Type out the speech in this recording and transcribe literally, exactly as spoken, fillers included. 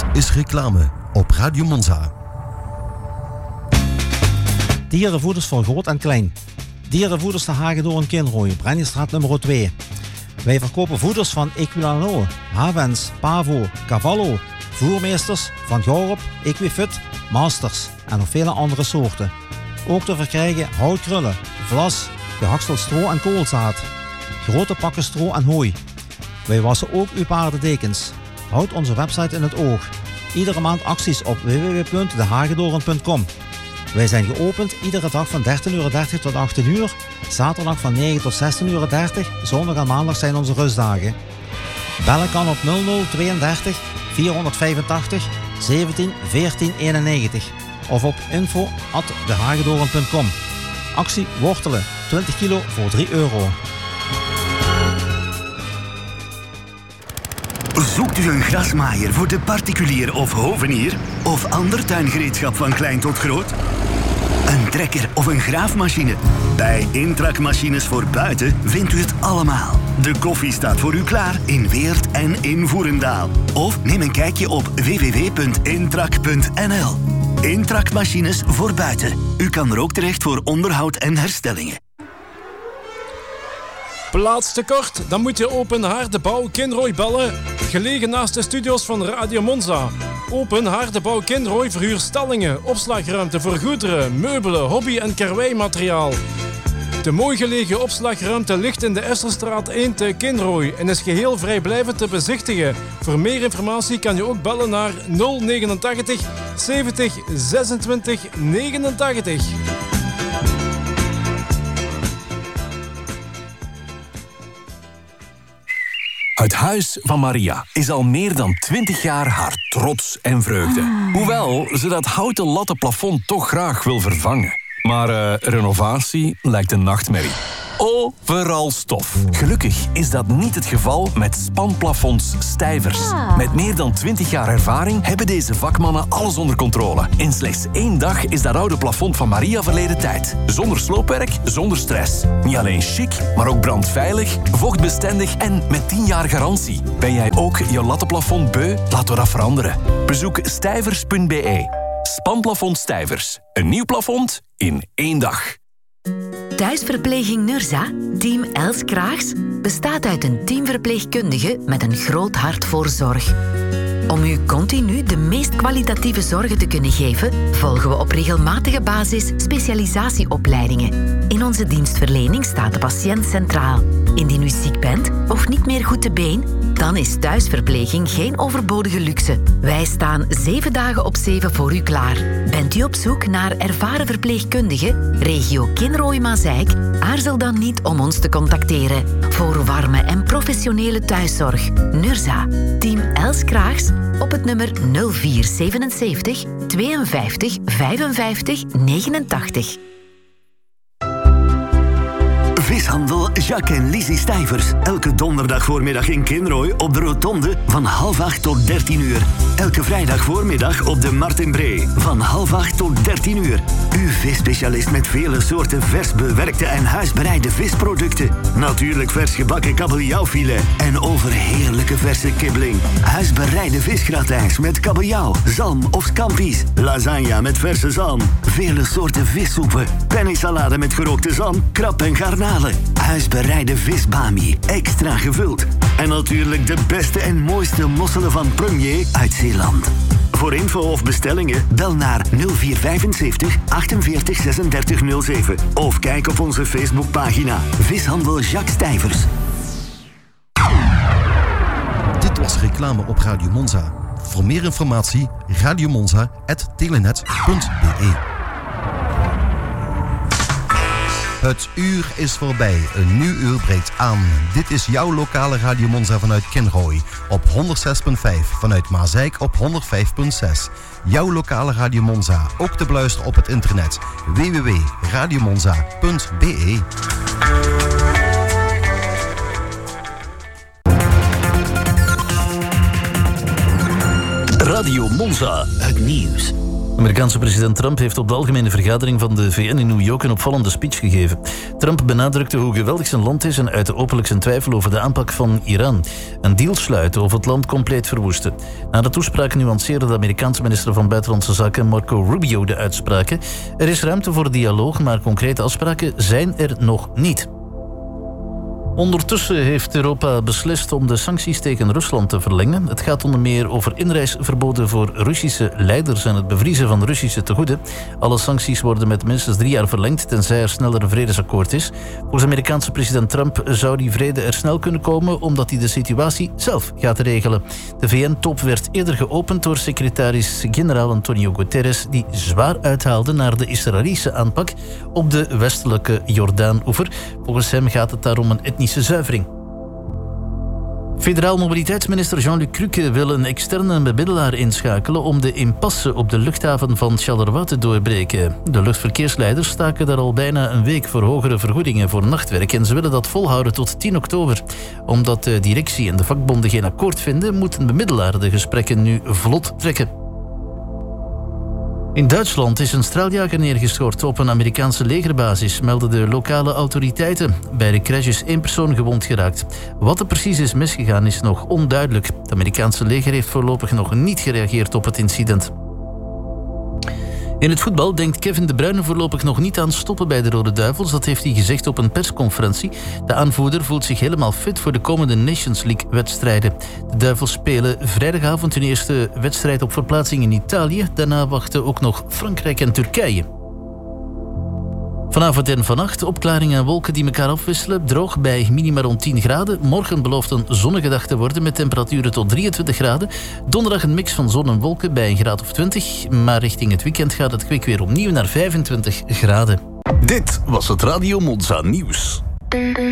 is reclame op Radio Monza. Dierenvoeders voor groot en klein. Dierenvoeders de Hagedorn Kinrooi, Brenniestraat nummer twee. Wij verkopen voeders van Equilano, Havens, Pavo, Cavallo, Voermeesters, Van Gorp, Equifit, Masters en nog vele andere soorten. Ook te verkrijgen houtkrullen, vlas, gehakseld stro en koolzaad. Grote pakken stro en hooi. Wij wassen ook uw paardendekens. Houd onze website in het oog. Iedere maand acties op w w w punt de hagedorn punt com. Wij zijn geopend iedere dag van dertien uur dertig tot achttien uur. Zaterdag van negen tot zestien uur dertig. Zondag en maandag zijn onze rustdagen. Bellen kan op nul nul tweeëndertig vierhonderdvijfentachtig zeventien veertien eenennegentig. Of op info at de hagedorn punt com. Actie wortelen. twintig kilo voor drie euro. Zoekt u een grasmaaier voor de particulier of hovenier? Of ander tuingereedschap van klein tot groot? Een trekker of een graafmachine? Bij Intrac Machines voor Buiten vindt u het allemaal. De koffie staat voor u klaar in Weert en in Voerendaal. Of neem een kijkje op w w w punt intrac punt n l. Intrac Machines voor Buiten. U kan er ook terecht voor onderhoud en herstellingen. Plaats tekort? Dan moet je Open Haardebouw Kinrooi bellen. Gelegen naast de studio's van Radio Monza. Open Haardebouw Kinrooi verhuurt stallingen, opslagruimte voor goederen, meubelen, hobby- en karweimateriaal. De mooi gelegen opslagruimte ligt in de Esselstraat één te Kinrooi en is geheel vrijblijvend te bezichtigen. Voor meer informatie kan je ook bellen naar nul negenentachtig zeventig zesentwintig negenentachtig. Het Huis van Maria is al meer dan twintig jaar haar trots en vreugde. Hoewel ze dat houten latten plafond toch graag wil vervangen. Maar uh, renovatie lijkt een nachtmerrie. Overal stof. Gelukkig is dat niet het geval met Spanplafonds Stijvers. Met meer dan twintig jaar ervaring hebben deze vakmannen alles onder controle. In slechts één dag is dat oude plafond van Maria verleden tijd. Zonder sloopwerk, zonder stress. Niet alleen chic, maar ook brandveilig, vochtbestendig en met tien jaar garantie. Ben jij ook je lattenplafond beu? Laten we dat veranderen. Bezoek stijvers punt b e. Spanplafond Stijvers. Een nieuw plafond in één dag. Thuisverpleging Nurza, team Els Kraags, bestaat uit een teamverpleegkundige met een groot hart voor zorg. Om u continu de meest kwalitatieve zorgen te kunnen geven, volgen we op regelmatige basis specialisatieopleidingen. In onze dienstverlening staat de patiënt centraal. Indien u ziek bent of niet meer goed te been, dan is thuisverpleging geen overbodige luxe. Wij staan zeven dagen op zeven voor u klaar. Bent u op zoek naar ervaren verpleegkundigen, regio Kinrooi-Mazeik? Aarzel dan niet om ons te contacteren. Voor warme en professionele thuiszorg. Nurza, team Els Kraags, op het nummer nul vier zevenenzeventig tweeënvijftig vijfenvijftig negenentachtig. Vishandel Jacques en Lizzie Stijvers. Elke donderdag voormiddag in Kinrooi op de rotonde van half acht tot dertien uur. Elke vrijdag voormiddag op de Martinbree van half acht tot dertien uur. Uw visspecialist met vele soorten vers bewerkte en huisbereide visproducten. Natuurlijk vers gebakken kabeljauwfilet en overheerlijke verse kibbeling. Huisbereide visgratijns met kabeljauw, zalm of scampi's. Lasagne met verse zalm. Vele soorten vissoepen. Pennysalade met gerookte zalm, krab en garnalen. Huisbereide visbami, extra gevuld. En natuurlijk de beste en mooiste mosselen van Premier uit Zeeland. Voor info of bestellingen bel naar nul vier vijfenzeventig achtenveertig zesendertig nul zeven of kijk op onze Facebookpagina Vishandel Jacques Stijvers. Dit was reclame op Radio Monza. Voor meer informatie radiomonza punt telenet punt b e. Het uur is voorbij. Een nieuw uur breekt aan. Dit is jouw lokale Radio Monza vanuit Kinrooi. Op honderdzes komma vijf. Vanuit Mazeik op honderdvijf komma zes. Jouw lokale Radio Monza. Ook te beluisteren op het internet. w w w punt radiomonza punt b e. Radio Monza. Het nieuws Amerikaanse president Trump heeft op de algemene vergadering van de V N in New York een opvallende speech gegeven. Trump benadrukte hoe geweldig zijn land is en uitte openlijk zijn twijfel over de aanpak van Iran. Een deal sluiten of het land compleet verwoesten. Na de toespraak nuanceerde de Amerikaanse minister van Buitenlandse Zaken Marco Rubio de uitspraken. Er is ruimte voor dialoog, maar concrete afspraken zijn er nog niet. Ondertussen heeft Europa beslist om de sancties tegen Rusland te verlengen. Het gaat onder meer over inreisverboden voor Russische leiders en het bevriezen van Russische tegoeden. Alle sancties worden met minstens drie jaar verlengd, tenzij er sneller een vredesakkoord is. Volgens Amerikaanse president Trump zou die vrede er snel kunnen komen, omdat hij de situatie zelf gaat regelen. De V N-top werd eerder geopend door secretaris-generaal Antonio Guterres, die zwaar uithaalde naar de Israëlische aanpak op de westelijke Jordaan-oever. Volgens hem gaat het daarom een etnische zuivering. Federaal mobiliteitsminister Jean-Luc Cruque wil een externe bemiddelaar inschakelen om de impasse op de luchthaven van Charleroi te doorbreken. De luchtverkeersleiders staken daar al bijna een week voor hogere vergoedingen voor nachtwerk en ze willen dat volhouden tot tien oktober. Omdat de directie en de vakbonden geen akkoord vinden, moet een bemiddelaar de gesprekken nu vlot trekken. In Duitsland is een straaljager neergestort op een Amerikaanse legerbasis, melden de lokale autoriteiten. Bij de crash is één persoon gewond geraakt. Wat er precies is misgegaan is nog onduidelijk. Het Amerikaanse leger heeft voorlopig nog niet gereageerd op het incident. In het voetbal denkt Kevin De Bruyne voorlopig nog niet aan stoppen bij de Rode Duivels. Dat heeft hij gezegd op een persconferentie. De aanvoerder voelt zich helemaal fit voor de komende Nations League-wedstrijden. De Duivels spelen vrijdagavond hun eerste wedstrijd op verplaatsing in Italië. Daarna wachten ook nog Frankrijk en Turkije. Vanavond en vannacht opklaringen en wolken die elkaar afwisselen. Droog bij minima rond tien graden. Morgen belooft een zonnige dag te worden met temperaturen tot drieëntwintig graden. Donderdag een mix van zon en wolken bij een graad of twintig. Maar richting het weekend gaat het kwik weer opnieuw naar vijfentwintig graden. Dit was het Radio Monza nieuws.